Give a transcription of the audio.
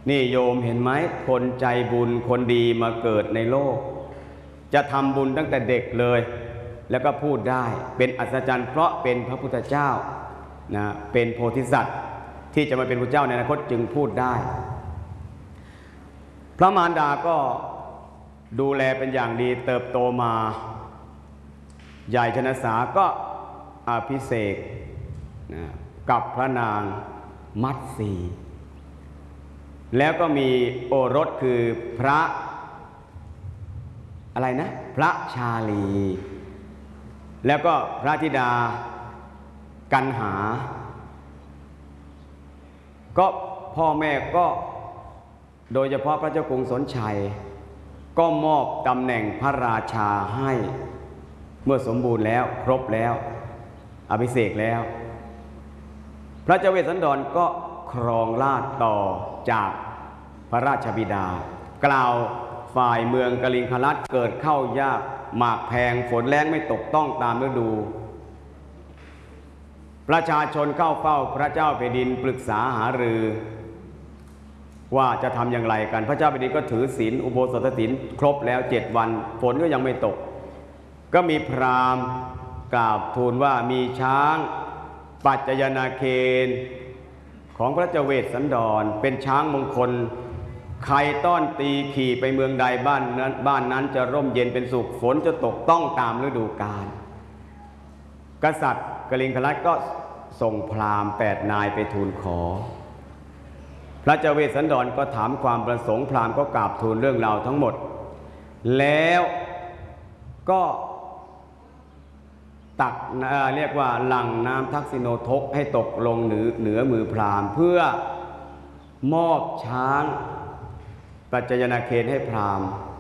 นี่โยมเห็นไหมคนใจบุญคนดีมาเกิดในโลกจะทำบุญตั้งแต่เด็กเลยแล้วก็พูดได้เป็นอัศจรรย์เพราะเป็นพระพุทธเจ้านะเป็นโพธิสัตว์ที่จะมาเป็นพระเจ้าในอนาคตจึงพูดได้พระมารดาก็ดูแลเป็นอย่างดีเติบโตมาใหญ่ชนสาก็อภิเษกนะกับพระนางมัตสีแล้วก็มีโอรสคือพระอะไรนะพระชาลีแล้วก็พระธิดากันหาก็พ่อแม่ก็โดยเฉพาะพระเจ้ากรุงสนชัยก็มอบตำแหน่งพระราชาให้เมื่อสมบูรณ์แล้วครบแล้วอภิเษกแล้วพระเจ้าเวสสันดรก็ครองราชย์ต่อจากพระราชบิดากล่าวฝ่ายเมืองกลิงคลัดเกิดเข้ายากหมากแพงฝนแล้งไม่ตกต้องตามฤดูประชาชนเข้าเฝ้าพระเจ้าแผ่นดินปรึกษาหารือว่าจะทำอย่างไรกันพระเจ้าแผ่นดินก็ถือศีลอุโบสถศีลครบแล้ว7 วันฝนก็ยังไม่ตกก็มีพราหมณ์กราบทูลว่ามีช้างปัจจยนาเคนของพระเจ้าเวสสันดรเป็นช้างมงคลใครต้อนตีขี่ไปเมืองใดบ้านนั้นจะร่มเย็นเป็นสุขฝนจะตกต้องตามฤดูกาลกษัตริย์กลิงคลัดก็ส่งพราหมณ์8 นายไปทูลขอพระเจ้าเวสสันดรก็ถามความประสงค์พราหมณ์ก็กราบทูลเรื่องราวทั้งหมดแล้วก็ตักเรียกว่าหลั่งน้ำทักษิโนทกให้ตกลงเหนือมือพราหมณ์เพื่อมอบช้างปัจจยนาเคนให้พราหมณ์